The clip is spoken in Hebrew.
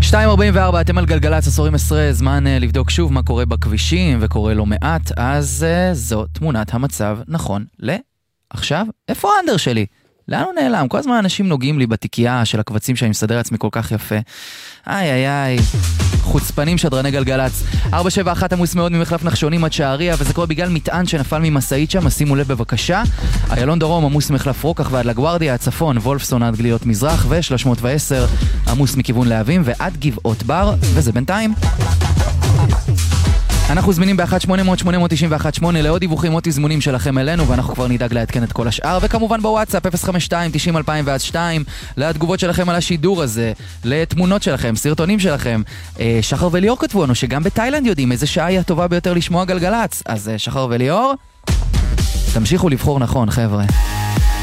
2:44, אתם על גלגלצ, עשורים 10, זמן לבדוק שוב מה קורה בכבישים וקורה לא מעט, אז זו תמונת המצב נכון לעכשיו. איפה האנדר שלי? לאן הוא נעלם? כל הזמן אנשים נוגעים לי בתיקייה של הקבצים שאני מסדר עצמי כל כך יפה. איי, חוצפנים שדרני גלגלצ. 471 עמוס מאוד ממחלף נחשונים עד שעריה, וזה קורה בגלל מטען שנפל ממסעית שם, שימו לב בבקשה. איילון דרום עמוס ממחלף רוקח ועד לגוארדיה, הצפון, וולפסון עד גליות מזרח, ו310 עמוס מכיוון להבים ועד גבעות בר, וזה בינתיים. אנחנו זמינים ב-1-800-891-8 לעוד דיווחים או תזמונים שלכם אלינו, ואנחנו כבר נדאג לעדכן את כל השאר, וכמובן בוואטסאפ 052-90-2002 לתגובות שלכם על השידור הזה, לתמונות שלכם, סרטונים שלכם. שחר וליאור כתבו לנו שגם בתאילנד יודעים איזה שעה היא הטובה ביותר לשמוע גלגלץ, אז שחר וליאור, תמשיכו לבחור נכון חבר'ה.